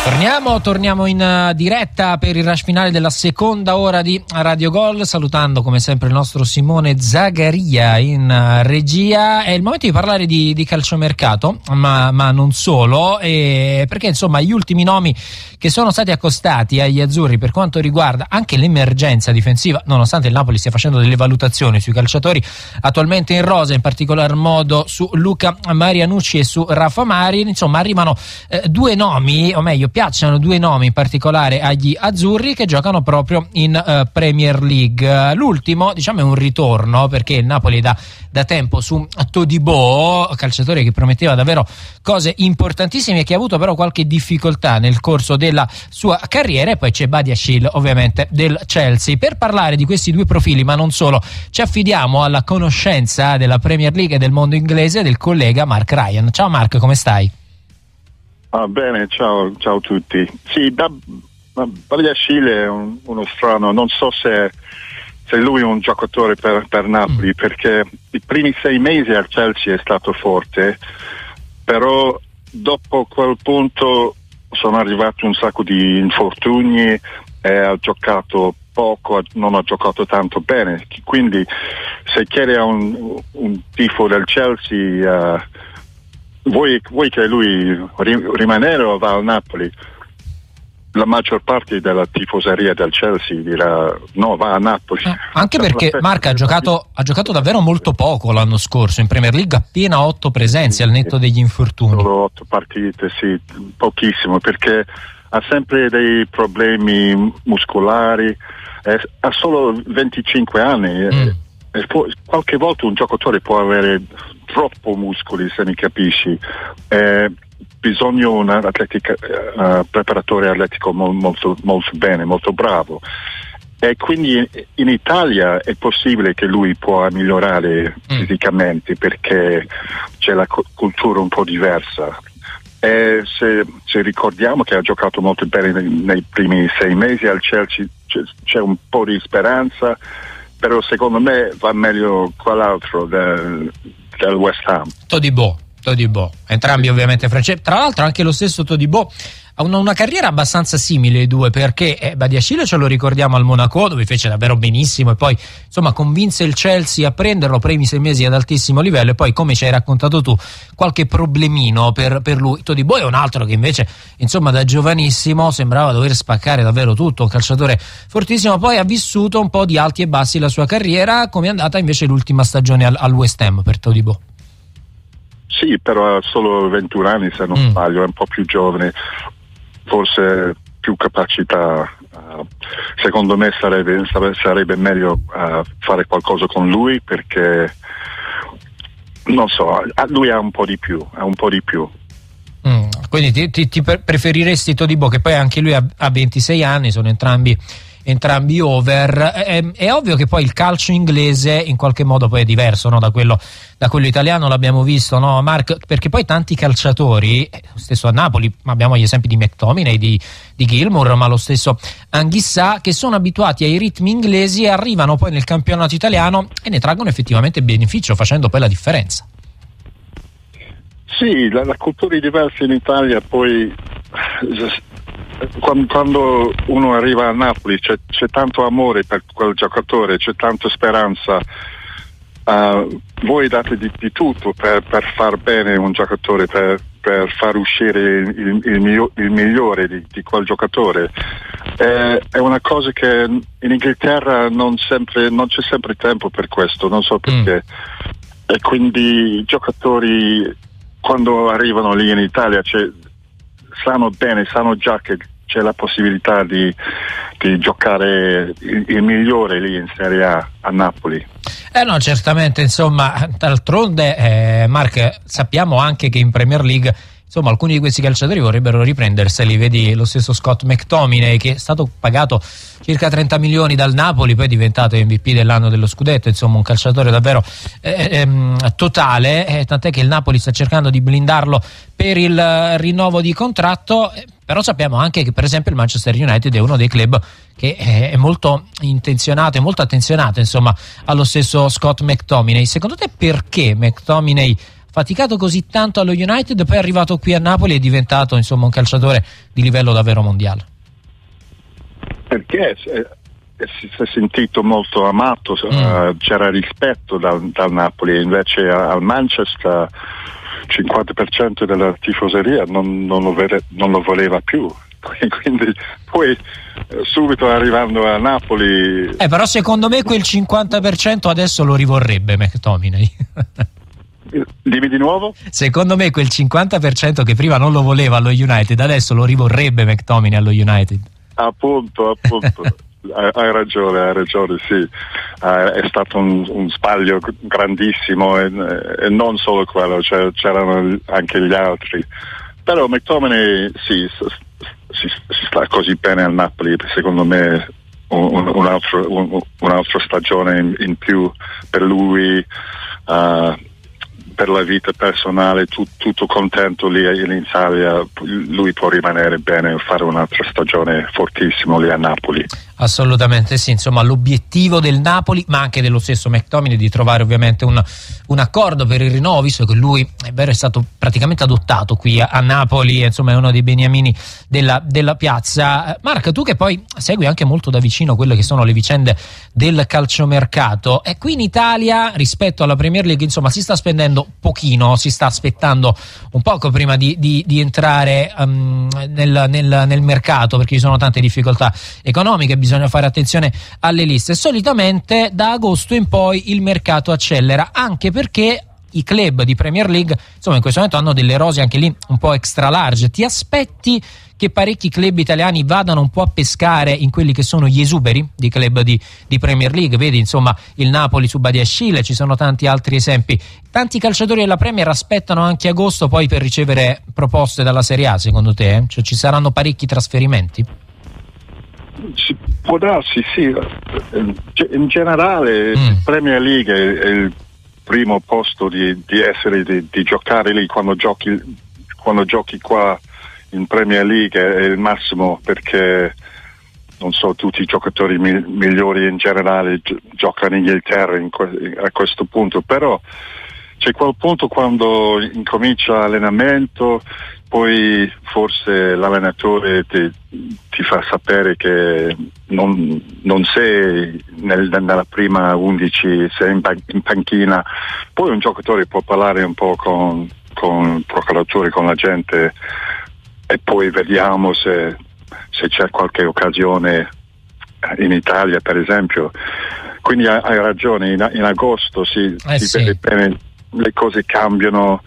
Torniamo in diretta per il rush finale della seconda ora di Radio Gol, salutando come sempre il nostro Simone Zagaria in regia. È il momento di parlare di calciomercato, ma non solo, perché insomma gli ultimi nomi che sono stati accostati agli azzurri per quanto riguarda anche l'emergenza difensiva, nonostante il Napoli stia facendo delle valutazioni sui calciatori attualmente in rosa, in particolar modo su Luca Marianucci e su Rafa Marin, insomma arrivano due nomi, o meglio piacciono due nomi in particolare agli azzurri che giocano proprio in Premier League. L'ultimo diciamo è un ritorno, perché il Napoli da tempo su Todibo, calciatore che prometteva davvero cose importantissime e che ha avuto però qualche difficoltà nel corso della sua carriera, e poi c'è Badiashile ovviamente del Chelsea. Per parlare di questi due profili, ma non solo, ci affidiamo alla conoscenza della Premier League e del mondo inglese del collega Mark Ryan. Ciao Mark, come stai? Bene, ciao a tutti. Sì, Badiashile è uno strano, non so se lui è un giocatore per Napoli, perché i primi 6 mesi al Chelsea è stato forte, però dopo quel punto sono arrivati un sacco di infortuni e ha giocato poco, non ha giocato tanto bene, quindi se chiede a un tifo del Chelsea vuoi che lui rimanere o va al Napoli, la maggior parte della tifoseria del Chelsea dirà no, va a Napoli. Anche perché Marca ha giocato davvero molto poco l'anno scorso in Premier League, appena 8 presenze al netto degli infortuni. Solo 8 partite, sì, pochissimo, perché ha sempre dei problemi muscolari, ha solo 25 anni. Qualche volta un giocatore può avere troppo muscoli, se mi capisci. Bisogna un preparatore atletico molto bene, molto bravo, e quindi in Italia è possibile che lui può migliorare fisicamente, perché c'è la cultura un po' diversa, e se ricordiamo che ha giocato molto bene nei primi 6 mesi al Chelsea, c'è un po' di speranza, però secondo me va meglio quell'altro del West Ham. Todibo, entrambi ovviamente francesi. Tra l'altro anche lo stesso Todibo ha una carriera abbastanza simile ai due, perché Badiashile ce lo ricordiamo al Monaco, dove fece davvero benissimo e poi insomma convinse il Chelsea a prenderlo primi 6 mesi ad altissimo livello, e poi, come ci hai raccontato tu, qualche problemino per lui. Todibo è un altro che invece insomma da giovanissimo sembrava dover spaccare davvero tutto, un calciatore fortissimo, poi ha vissuto un po' di alti e bassi la sua carriera. Come è andata invece l'ultima stagione al West Ham per Todibo? Sì, però ha solo 21 anni se non sbaglio, è un po' più giovane, forse più capacità. Secondo me sarebbe meglio fare qualcosa con lui, perché non so, lui ha un po' di più. Quindi ti preferiresti Todibo, che poi anche lui ha 26 anni, sono entrambi over. È ovvio che poi il calcio inglese in qualche modo poi è diverso, no? da quello italiano, l'abbiamo visto, no Mark? Perché poi tanti calciatori, lo stesso a Napoli abbiamo gli esempi di McTominay, di Gilmour, ma lo stesso Anguissa, che sono abituati ai ritmi inglesi e arrivano poi nel campionato italiano e ne traggono effettivamente beneficio, facendo poi la differenza. Sì, la cultura è diversa in Italia, poi quando uno arriva a Napoli c'è tanto amore per quel giocatore, c'è tanta speranza, voi date di tutto per far bene un giocatore, per far uscire il migliore di quel giocatore. È una cosa che in Inghilterra non c'è sempre tempo per questo, non so perché, e quindi i giocatori quando arrivano lì in Italia sanno bene, sanno già che c'è la possibilità di giocare il migliore lì in Serie A Napoli. No, certamente, insomma, d'altronde Mark, sappiamo anche che in Premier League insomma alcuni di questi calciatori vorrebbero riprenderseli. Vedi lo stesso Scott McTominay, che è stato pagato circa 30 milioni dal Napoli, poi è diventato MVP dell'anno dello scudetto, insomma un calciatore davvero totale, tant'è che il Napoli sta cercando di blindarlo per il rinnovo di contratto. Però sappiamo anche che per esempio il Manchester United è uno dei club che è molto intenzionato e molto attenzionato insomma allo stesso Scott McTominay. Secondo te perché McTominay faticato così tanto allo United, poi è arrivato qui a Napoli e è diventato insomma un calciatore di livello davvero mondiale? Perché si è sentito molto amato, c'era rispetto dal Napoli, invece al Manchester 50% della tifoseria non lo voleva più. Quindi poi subito arrivando a Napoli però secondo me quel 50% adesso lo rivorrebbe McTominay. Dimmi di nuovo? Secondo me quel 50% che prima non lo voleva allo United adesso lo rivorrebbe McTominay allo United. Appunto hai ragione, sì. È stato un sbaglio grandissimo e non solo quello, c'erano anche gli altri, però McTominay si sta così bene al Napoli, secondo me un'altra stagione in più per lui, per la vita personale, tutto contento lì in Italia, lui può rimanere bene e fare un'altra stagione fortissima lì a Napoli. Assolutamente sì, insomma l'obiettivo del Napoli, ma anche dello stesso McTominay, di trovare ovviamente un accordo per il rinnovo, visto che lui è stato praticamente adottato qui a Napoli, insomma è uno dei beniamini della piazza. Marca, tu che poi segui anche molto da vicino quelle che sono le vicende del calciomercato, e qui in Italia rispetto alla Premier League insomma si sta spendendo pochino, si sta aspettando un poco prima di entrare nel mercato, perché ci sono tante difficoltà economiche, bisogna fare attenzione alle liste. Solitamente da agosto in poi il mercato accelera, anche perché i club di Premier League insomma in questo momento hanno delle rose anche lì un po' extra large. Ti aspetti che parecchi club italiani vadano un po' a pescare in quelli che sono gli esuberi di club di Premier League? Vedi insomma il Napoli su Badiashile, ci sono tanti altri esempi. Tanti calciatori della Premier aspettano anche agosto poi per ricevere proposte dalla Serie A, secondo te? Cioè ci saranno parecchi trasferimenti? Può darsi, sì. In generale il Premier League è il primo posto di giocare lì. Quando giochi qua in Premier League è il massimo, perché non so, tutti i giocatori migliori in generale giocano in Inghilterra a questo punto, però c'è quel punto quando incomincia l'allenamento, poi forse l'allenatore ti fa sapere che non sei nella prima 11, sei in panchina. Poi un giocatore può parlare un po' con il procuratore, con la gente, e poi vediamo se c'è qualche occasione in Italia, per esempio. Quindi hai ragione, in agosto si vede bene, le cose cambiano,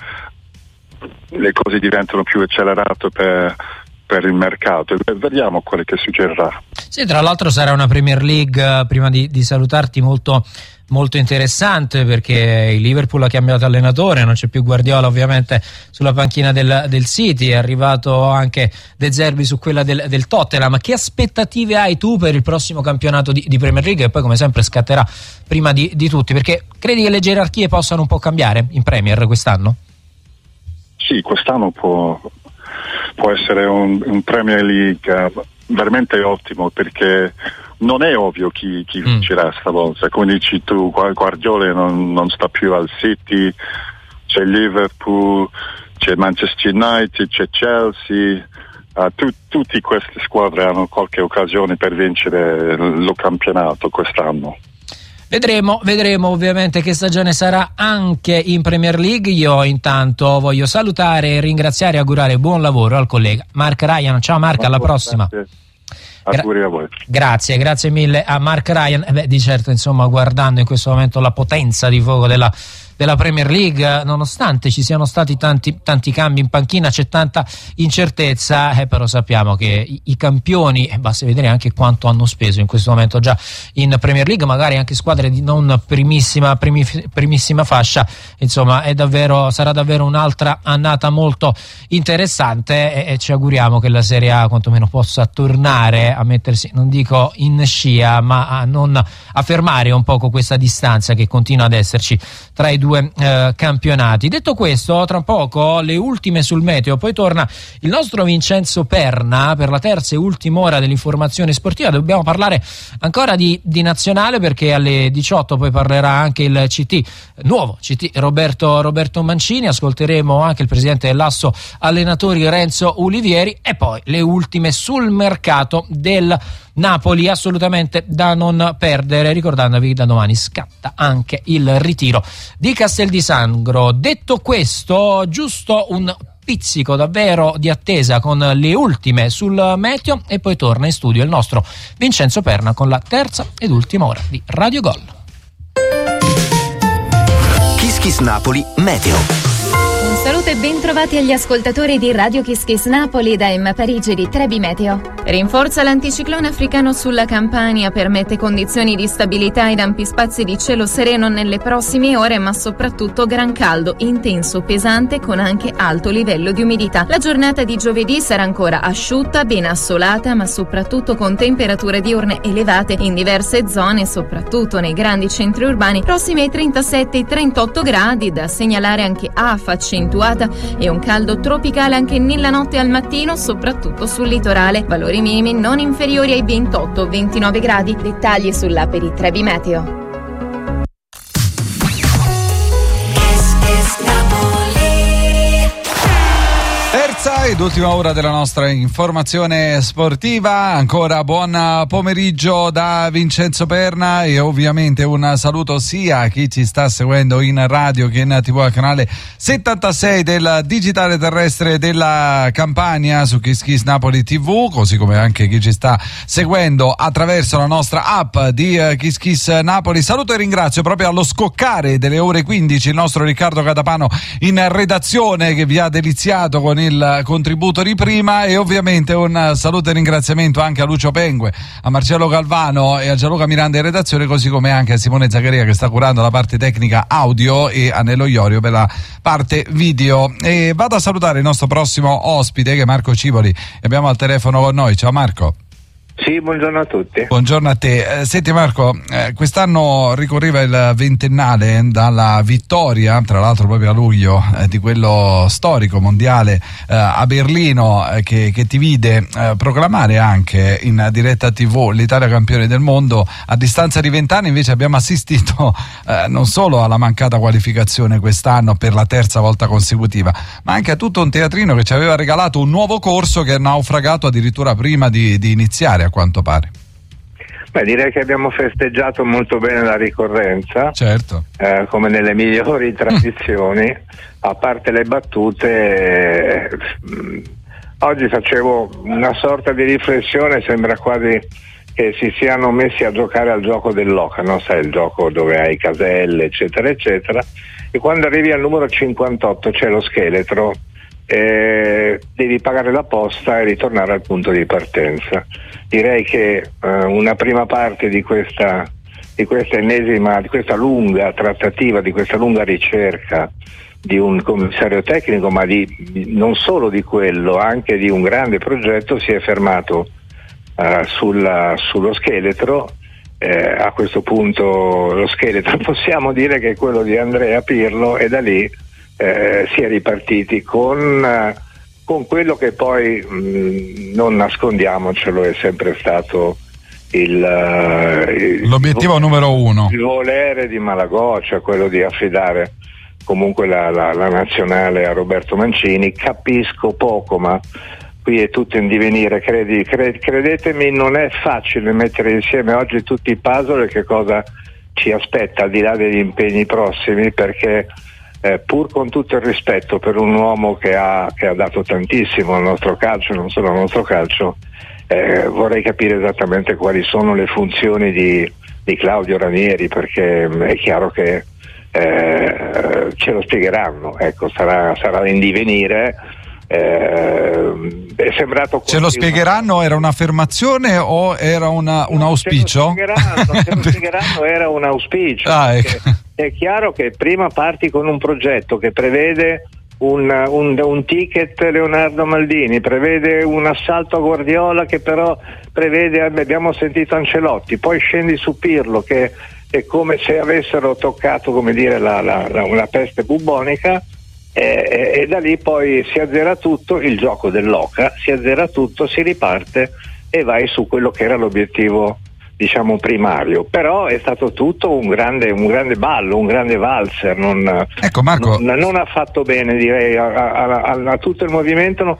le cose diventano più accelerate per il mercato, e vediamo quello che succederà. Sì, tra l'altro sarà una Premier League, prima di salutarti, molto molto interessante, perché il Liverpool ha cambiato allenatore, non c'è più Guardiola ovviamente sulla panchina del City, è arrivato anche De Zerbi su quella del Tottenham. Che aspettative hai tu per il prossimo campionato di Premier League, che poi come sempre scatterà prima di tutti, perché credi che le gerarchie possano un po' cambiare in Premier quest'anno? Sì, quest'anno può essere un Premier League veramente ottimo, perché non è ovvio chi vincerà stavolta. Come dici tu, Guardiola non sta più al City, c'è Liverpool, c'è Manchester United, c'è Chelsea, tutte queste squadre hanno qualche occasione per vincere lo campionato quest'anno. Vedremo ovviamente che stagione sarà anche in Premier League. Io intanto voglio salutare, ringraziare e augurare buon lavoro al collega Mark Ryan. Ciao Mark, alla prossima. Auguri a voi. Grazie mille a Mark Ryan. Di certo, insomma, guardando in questo momento la potenza di fuoco della Premier League, nonostante ci siano stati tanti cambi in panchina, c'è tanta incertezza, però sappiamo che i campioni, basta vedere anche quanto hanno speso in questo momento già in Premier League, magari anche squadre di non primissima fascia, insomma sarà davvero un'altra annata molto interessante, e ci auguriamo che la Serie A quantomeno possa tornare a mettersi, non dico in scia, ma a fermare un poco questa distanza che continua ad esserci tra i due due campionati. Detto questo, tra poco le ultime sul meteo, poi torna il nostro Vincenzo Perna per la terza e ultima ora dell'informazione sportiva. Dobbiamo parlare ancora di nazionale, perché alle 18 poi parlerà anche il nuovo CT Roberto Mancini. Ascolteremo anche il presidente dell'Asso Allenatori Renzo Ulivieri, e poi le ultime sul mercato del Napoli, assolutamente da non perdere, ricordandovi che da domani scatta anche il ritiro di Casteldisangro. Detto questo, giusto un pizzico davvero di attesa con le ultime sul meteo, e poi torna in studio il nostro Vincenzo Perna con la terza ed ultima ora di Radio Gol. Kiss Kiss Napoli Meteo. Un saluto e ben trovati agli ascoltatori di Radio Kiss Kiss Napoli da Emma Parigi di Trebi Meteo. Rinforza l'anticiclone africano sulla Campania, permette condizioni di stabilità ed ampi spazi di cielo sereno nelle prossime ore, ma soprattutto gran caldo, intenso, pesante, con anche alto livello di umidità. La giornata di giovedì sarà ancora asciutta, ben assolata, ma soprattutto con temperature diurne elevate in diverse zone, soprattutto nei grandi centri urbani, prossimi ai 37-38 gradi, da segnalare anche afa accentuata e un caldo tropicale anche nella notte e al mattino, soprattutto sul litorale, valori minimi non inferiori ai 28-29 gradi. Dettagli sull'app di Trebi Meteo. Terza ed ultima ora della nostra informazione sportiva. Ancora buon pomeriggio da Vincenzo Perna, e ovviamente un saluto sia a chi ci sta seguendo in radio che in TV al canale 76 del digitale terrestre della Campania su Kiss Kiss Napoli TV, così come anche chi ci sta seguendo attraverso la nostra app di Kiss Kiss Napoli. Saluto e ringrazio proprio allo scoccare delle ore 15 il nostro Riccardo Catapano in redazione, che vi ha deliziato con il contributo di prima, e ovviamente un saluto e ringraziamento anche a Lucio Pengue, a Marcello Galvano e a Gianluca Miranda in redazione, così come anche a Simone Zaccaria che sta curando la parte tecnica audio, e a Nello Iorio per la parte video. E vado a salutare il nostro prossimo ospite, che è Marco Cipoli, e abbiamo al telefono con noi. Ciao Marco. Sì, buongiorno a tutti. Buongiorno a te. Senti Marco, quest'anno ricorreva il ventennale dalla vittoria, tra l'altro proprio a luglio, di quello storico mondiale a Berlino, che ti vide proclamare anche in diretta TV l'Italia campione del mondo. A distanza di 20 anni invece abbiamo assistito non solo alla mancata qualificazione quest'anno per la terza volta consecutiva, ma anche a tutto un teatrino che ci aveva regalato un nuovo corso che è naufragato addirittura prima di iniziare, a quanto pare. Beh, direi che abbiamo festeggiato molto bene la ricorrenza, certo, come nelle migliori tradizioni. A parte le battute, oggi facevo una sorta di riflessione, sembra quasi che si siano messi a giocare al gioco dell'oca, no? Sai, il gioco dove hai caselle eccetera eccetera, e quando arrivi al numero 58 c'è lo scheletro, devi pagare la posta e ritornare al punto di partenza. Direi che una prima parte di questa lunga trattativa, di questa lunga ricerca di un commissario tecnico, ma non solo di quello, anche di un grande progetto, si è fermato sullo scheletro. A questo punto lo scheletro possiamo dire che è quello di Andrea Pirlo, e da lì si è ripartiti con quello che poi, non nascondiamocelo, è sempre stato l'obiettivo numero uno, il volere di Malagò, cioè quello di affidare comunque la nazionale a Roberto Mancini. Capisco poco, ma qui è tutto in divenire, credetemi, non è facile mettere insieme oggi tutti i puzzle e che cosa ci aspetta al di là degli impegni prossimi, perché pur con tutto il rispetto per un uomo che ha dato tantissimo al nostro calcio, non solo al nostro calcio, vorrei capire esattamente quali sono le funzioni di Claudio Ranieri, perché è chiaro che ce lo spiegheranno, ecco, sarà in divenire. È sembrato ce lo spiegheranno, era un'affermazione o era un auspicio? Ce lo spiegheranno, era un auspicio. Ecco. È chiaro che prima parti con un progetto che prevede un ticket Leonardo Maldini, prevede un assalto a Guardiola, che però prevede, abbiamo sentito Ancelotti, poi scendi su Pirlo che è come se avessero toccato, come dire, una peste bubonica, e da lì poi si azzera tutto, il gioco dell'oca, si azzera tutto, si riparte e vai su quello che era l'obiettivo, diciamo, primario. Però è stato tutto un grande ballo, un grande valzer. Ecco, Marco, non ha fatto bene, direi, a tutto il movimento.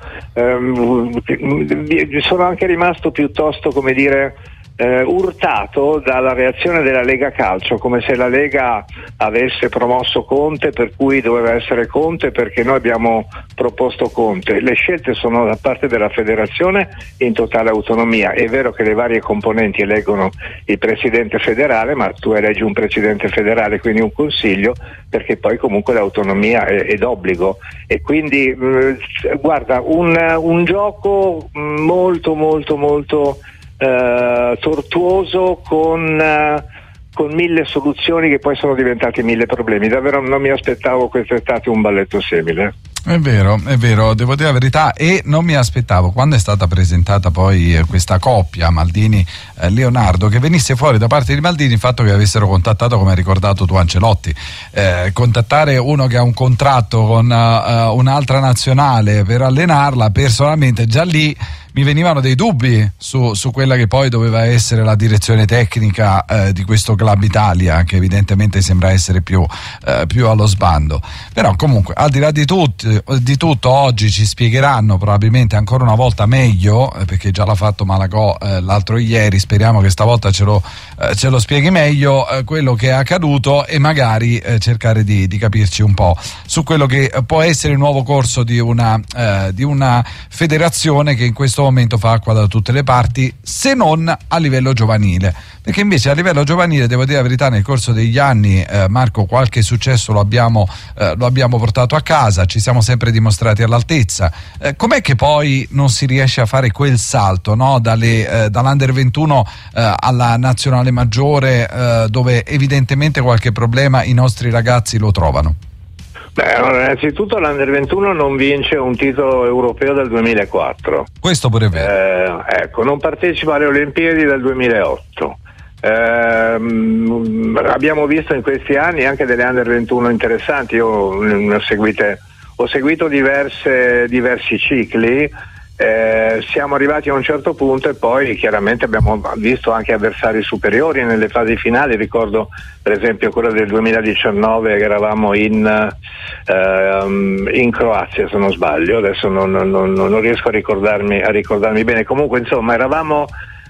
Sono anche rimasto piuttosto, come dire, urtato dalla reazione della Lega Calcio, come se la Lega avesse promosso Conte, per cui doveva essere Conte perché noi abbiamo proposto Conte. Le scelte sono da parte della federazione in totale autonomia. È vero che le varie componenti eleggono il presidente federale, ma tu elegi un presidente federale, quindi un consiglio, perché poi comunque l'autonomia è d'obbligo. E quindi guarda, un gioco molto molto molto tortuoso, con 1000 soluzioni che poi sono diventati 1000 problemi. Davvero non mi aspettavo quest'estate un balletto simile. È vero, devo dire la verità, e non mi aspettavo, quando è stata presentata poi questa coppia Maldini-Leonardo, che venisse fuori da parte di Maldini il fatto che avessero contattato, come hai ricordato tu, Ancelotti. Contattare uno che ha un contratto con un'altra nazionale per allenarla, personalmente già lì mi venivano dei dubbi su quella che poi doveva essere la direzione tecnica di questo Club Italia, che evidentemente sembra essere più allo sbando. Però comunque, al di là di tutto, oggi ci spiegheranno probabilmente ancora una volta meglio, perché già l'ha fatto Malagò l'altro ieri, speriamo che stavolta ce lo spieghi meglio, quello che è accaduto, e magari cercare di capirci un po' su quello che può essere il nuovo corso di una federazione che in questo momento fa acqua da tutte le parti, se non a livello giovanile, perché invece a livello giovanile, devo dire la verità, nel corso degli anni, Marco, qualche successo lo abbiamo portato a casa, ci siamo sempre dimostrati all'altezza. Com'è che poi non si riesce a fare quel salto, no? Dall'Under 21 alla nazionale maggiore, dove evidentemente qualche problema i nostri ragazzi lo trovano? Allora, innanzitutto l'Under 21 non vince un titolo europeo dal 2004. Questo pure è vero. Ecco, non partecipa alle Olimpiadi dal 2008. Abbiamo visto in questi anni anche delle Under 21 interessanti. Io ne ho seguito diversi cicli. Siamo arrivati a un certo punto e poi chiaramente abbiamo visto anche avversari superiori nelle fasi finali. Ricordo per esempio quella del 2019 che eravamo in Croazia, se non sbaglio, adesso non riesco a ricordarmi bene. Comunque insomma eravamo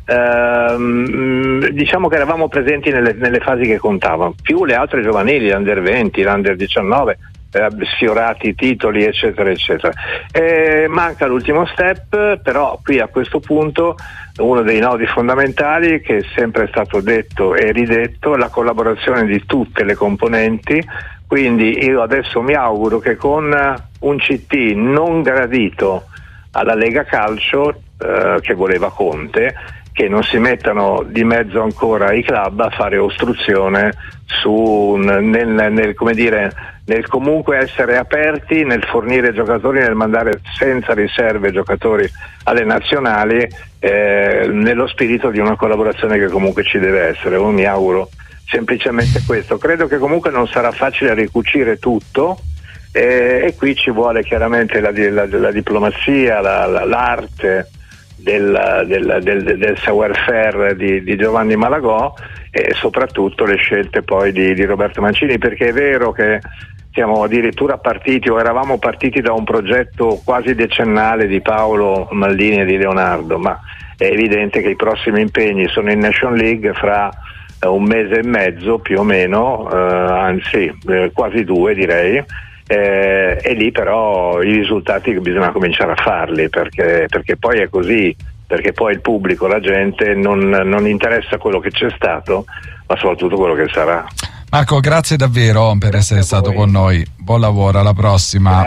diciamo che eravamo presenti nelle fasi che contavano, più le altre giovanili, l'Under 20, l'Under 19, sfiorati i titoli eccetera eccetera. Manca l'ultimo step, però qui a questo punto uno dei nodi fondamentali, che è sempre stato detto e ridetto, è la collaborazione di tutte le componenti. Quindi io adesso mi auguro che con un CT non gradito alla Lega Calcio, che voleva Conte, che non si mettano di mezzo ancora i club a fare ostruzione nel comunque essere aperti, nel fornire giocatori, nel mandare senza riserve giocatori alle nazionali, nello spirito di una collaborazione che comunque ci deve essere. Io mi auguro semplicemente questo. Credo che comunque non sarà facile ricucire tutto, e qui ci vuole chiaramente la diplomazia, l'arte del savoir-faire di Giovanni Malagò, e soprattutto le scelte poi di Roberto Mancini, perché è vero che siamo addirittura partiti, o eravamo partiti, da un progetto quasi decennale di Paolo Maldini e di Leonardo, ma è evidente che i prossimi impegni sono in Nation League fra un mese e mezzo più o meno, anzi quasi 2 direi. E lì però i risultati bisogna cominciare a farli, perché poi è così, perché poi il pubblico, la gente non interessa quello che c'è stato, ma soprattutto quello che sarà. Marco, grazie davvero per essere stato con noi. Buon lavoro, alla prossima.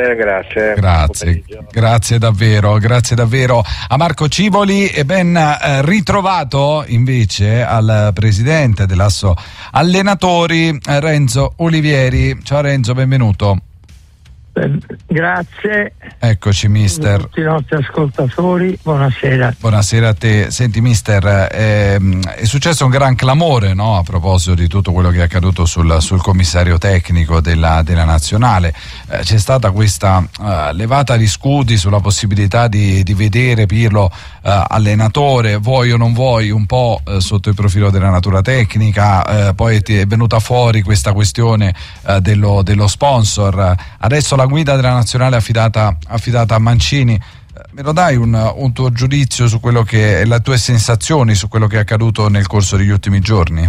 Grazie davvero a Marco Civoli, e ben ritrovato invece al presidente dell'Asso Allenatori, Renzo Olivieri. Ciao Renzo, benvenuto. Grazie. Eccoci mister. Tutti i nostri ascoltatori, buonasera. Buonasera a te. Senti mister, è successo un gran clamore, no? A proposito di tutto quello che è accaduto sul commissario tecnico della nazionale. C'è stata questa levata di scudi sulla possibilità di vedere Pirlo allenatore, vuoi o non vuoi, un po' sotto il profilo della natura tecnica, poi è venuta fuori questa questione dello sponsor. Adesso la guida della nazionale affidata a Mancini. Me lo dai un tuo giudizio su quello che è, le tue sensazioni su quello che è accaduto nel corso degli ultimi giorni?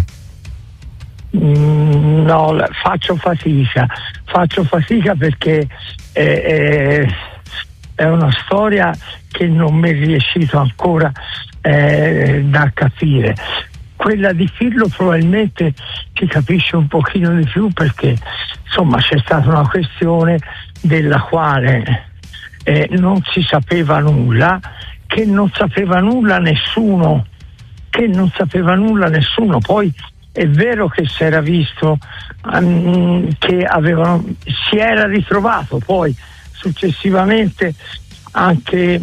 No, faccio fatica perché è una storia che non mi è riuscito ancora da capire. Quella di Pirlo probabilmente si capisce un pochino di più, perché insomma c'è stata una questione della quale non si sapeva nulla, che non sapeva nulla nessuno. Poi è vero che si era visto che si era ritrovato poi successivamente anche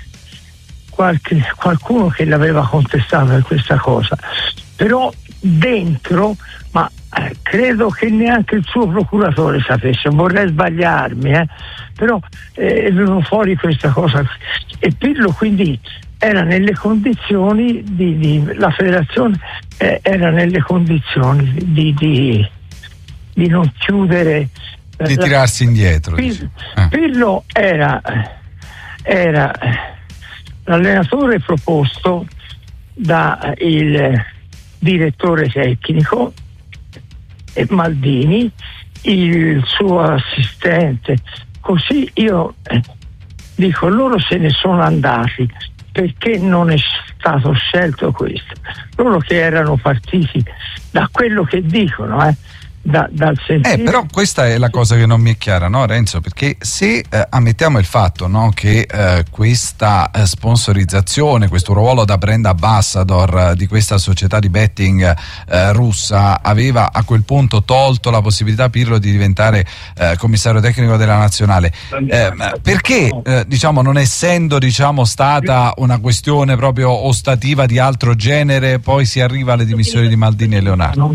qualcuno che l'aveva contestato per questa cosa, però dentro, ma credo che neanche il suo procuratore sapesse, vorrei sbagliarmi, però è venuto fuori questa cosa, e Pirlo quindi era nelle condizioni la federazione era nelle condizioni di non chiudere, di tirarsi indietro. Pirlo era l'allenatore proposto da il direttore tecnico Maldini, il suo assistente, così io dico, loro se ne sono andati perché non è stato scelto questo, loro che erano partiti da quello che dicono, dal sentire. Però questa è la cosa che non mi è chiara, no Renzo? Perché se ammettiamo il fatto, no, che questa sponsorizzazione, questo ruolo da brand ambassador di questa società di betting russa aveva a quel punto tolto la possibilità a Pirlo di diventare commissario tecnico della nazionale, perché diciamo, non essendo stata una questione proprio ostativa di altro genere, poi si arriva alle dimissioni di Maldini e Leonardo?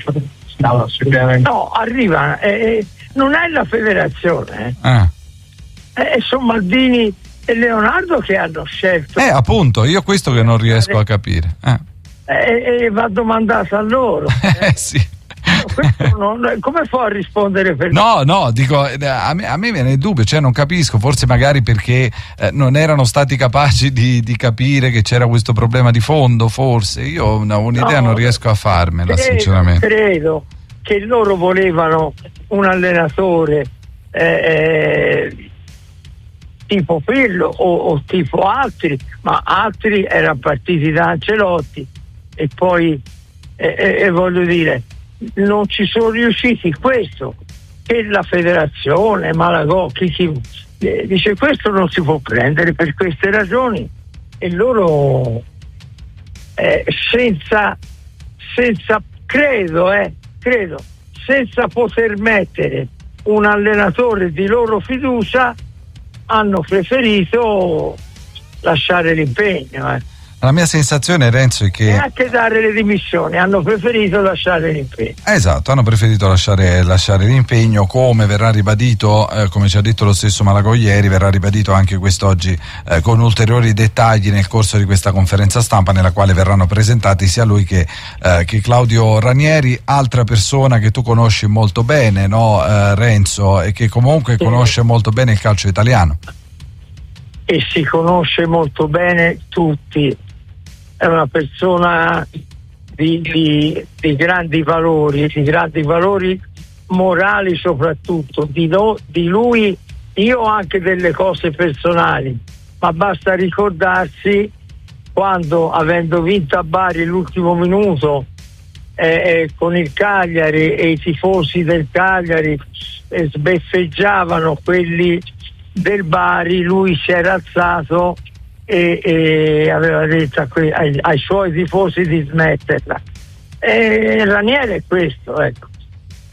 No, arriva, non è la federazione, sono Maldini e Leonardo che hanno scelto. Appunto, io questo che non riesco a capire. E va domandato a loro. Sì. Come può a rispondere per No, dico, a me viene il dubbio, cioè non capisco, forse magari perché non erano stati capaci di capire che c'era questo problema di fondo, forse. Io un'idea non riesco a farmela, sinceramente. Credo che loro volevano un allenatore tipo Pirlo o tipo altri, ma altri erano partiti da Ancelotti e poi voglio dire, non ci sono riusciti. Questo che la federazione Malagò chi dice questo non si può prendere per queste ragioni, e loro senza credo senza poter mettere un allenatore di loro fiducia hanno preferito lasciare l'impegno. La mia sensazione, Renzo, è che... E anche dare le dimissioni, hanno preferito lasciare l'impegno. Esatto, hanno preferito lasciare l'impegno, come verrà ribadito, come ci ha detto lo stesso Malagò ieri, verrà ribadito anche quest'oggi con ulteriori dettagli nel corso di questa conferenza stampa, nella quale verranno presentati sia lui che Claudio Ranieri, altra persona che tu conosci molto bene, no, Renzo, e che comunque conosce molto bene il calcio italiano. E si conosce molto bene tutti. È una persona di grandi valori morali soprattutto. Di lui io ho anche delle cose personali, ma basta ricordarsi quando, avendo vinto a Bari l'ultimo minuto con il Cagliari, e i tifosi del Cagliari sbeffeggiavano quelli del Bari, lui si era alzato e aveva detto ai suoi tifosi di smetterla. Ranieri è questo, ecco.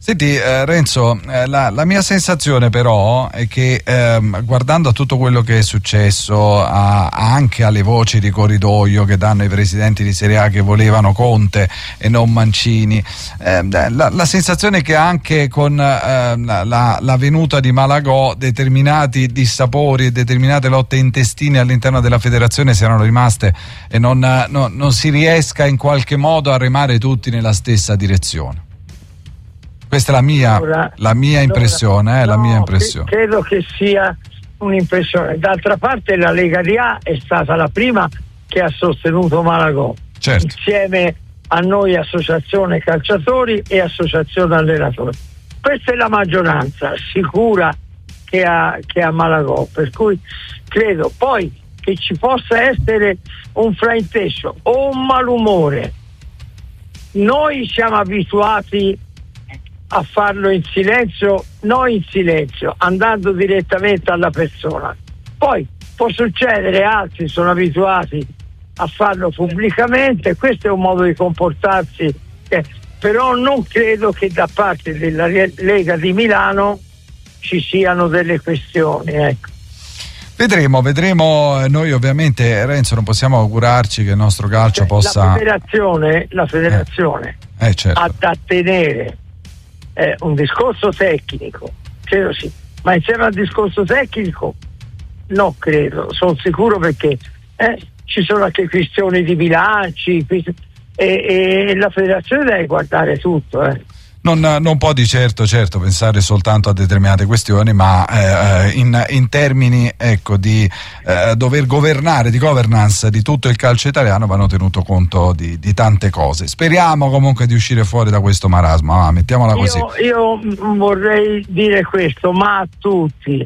Senti Renzo, la mia sensazione però è che guardando a tutto quello che è successo, anche alle voci di corridoio che danno i presidenti di Serie A che volevano Conte e non Mancini, la sensazione è che anche con la venuta di Malagò determinati dissapori e determinate lotte intestine all'interno della federazione siano rimaste e non si riesca in qualche modo a remare tutti nella stessa direzione. Questa è la mia impressione, la mia impressione. Credo che sia un'impressione. D'altra parte la Lega di A è stata la prima che ha sostenuto Malagò, certo, insieme a noi associazione calciatori e associazione allenatori. Questa è la maggioranza sicura che ha Malagò, per cui credo poi che ci possa essere un frainteso o un malumore. Noi siamo abituati a farlo in silenzio, non in silenzio, andando direttamente alla persona. Poi può succedere, altri sono abituati a farlo pubblicamente, questo è un modo di comportarsi, però non credo che da parte della Lega di Milano ci siano delle questioni, ecco. Vedremo, noi ovviamente Renzo non possiamo augurarci che il nostro calcio possa... La federazione certo, ha da tenere un discorso tecnico, credo sì, ma insieme al discorso tecnico no, credo, sono sicuro, perché ci sono anche questioni di bilanci e la federazione deve guardare tutto. Non può di certo pensare soltanto a determinate questioni, ma in termini di dover governare, di governance di tutto il calcio italiano vanno tenuto conto di tante cose. Speriamo comunque di uscire fuori da questo marasma, mettiamola così. Io vorrei dire questo, ma a tutti,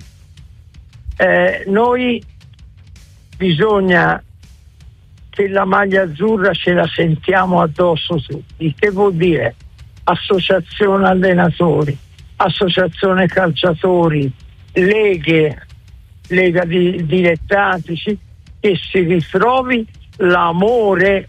noi bisogna che la maglia azzurra ce la sentiamo addosso tutti. Che vuol dire? Associazione allenatori, associazione calciatori, lega di dilettanti, che si ritrovi l'amore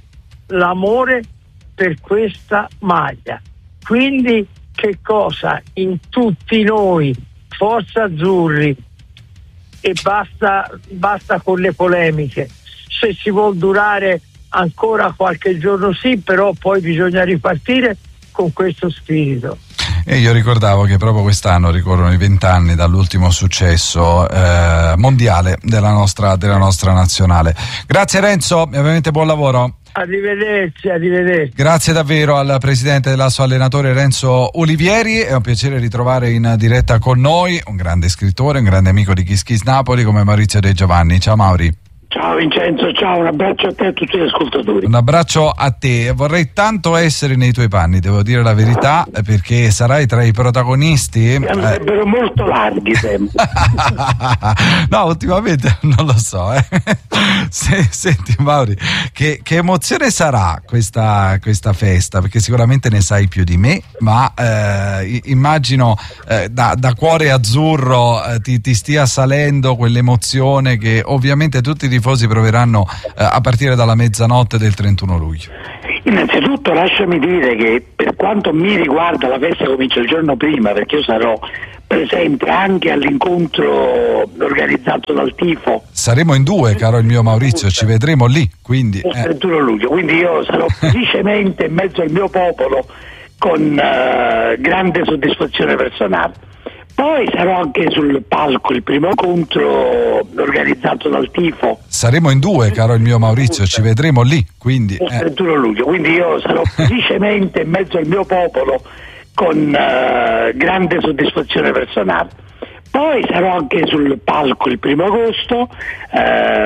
per questa maglia. Quindi che cosa? In tutti noi, forza azzurri, e basta con le polemiche. Se si vuol durare ancora qualche giorno sì, però poi bisogna ripartire con questo spirito. E io ricordavo che proprio quest'anno ricorrono i 20 anni dall'ultimo successo mondiale della nostra nazionale. Grazie Renzo e ovviamente buon lavoro. Arrivederci. Grazie davvero al presidente dell'ASO allenatore Renzo Olivieri, è un piacere ritrovare in diretta con noi un grande scrittore, un grande amico di Kiss Kiss Napoli come Maurizio De Giovanni. Ciao Mauri. Ciao Vincenzo, ciao, un abbraccio a te e a tutti gli ascoltatori. Un abbraccio a te, vorrei tanto essere nei tuoi panni, devo dire la verità, perché sarai tra i protagonisti. Andrebbero molto larghi sempre. No, ultimamente non lo so. Senti Mauri, che emozione sarà questa festa? Perché sicuramente ne sai più di me, ma immagino da cuore azzurro ti stia salendo quell'emozione che ovviamente tutti i tifosi proveranno a partire dalla mezzanotte del 31 luglio. Innanzitutto lasciami dire che per quanto mi riguarda la festa comincia il giorno prima, perché io sarò presente anche all'incontro organizzato dal tifo. Saremo in due, caro il mio Maurizio, ci vedremo lì, quindi il 31 luglio, quindi io sarò felicemente in mezzo al mio popolo con grande soddisfazione personale. Poi sarò anche sul palco, il primo incontro organizzato dal tifo. Saremo in due, caro il mio Maurizio, ci vedremo lì, quindi il 31 luglio, quindi io sarò felicemente in mezzo al mio popolo con grande soddisfazione personale. Poi sarò anche sul palco il 1 agosto